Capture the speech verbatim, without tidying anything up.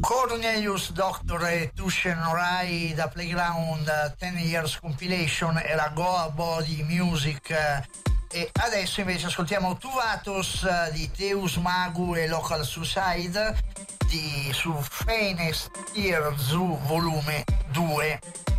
Cornelius Doctor e Tushen Rai da Playground ten Years Compilation era Goa Body Music, e adesso invece ascoltiamo Tuvatos di Teus Magu e Local Suicide di, su Finest Year Zoo volume due.